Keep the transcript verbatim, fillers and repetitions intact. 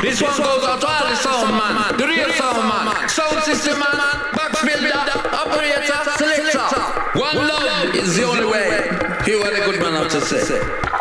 This one goes out to all the sound man, the real sound man, sound system man, box builder, operator, selector. One love is the only way. Hear what a good man have to say.